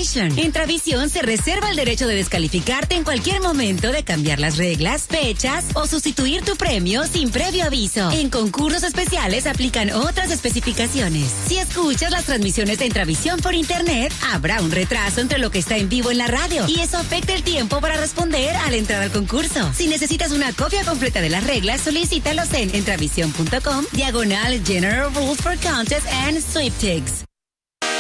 Cancellation. Intravisión se reserva el derecho de descalificarte en cualquier momento de cambiar las reglas, fechas o sustituir tu premio sin previo aviso. En concursos especiales aplican otras especificaciones. Si escuchas las transmisiones de Intravisión por internet, habrá un retraso entre lo que está en vivo en la radio y eso afecta el tiempo para responder al entrar al concurso. Si necesitas una copia completa de las reglas, solicítalos en intravisión.com/General Rules for Contests and Sweepstakes.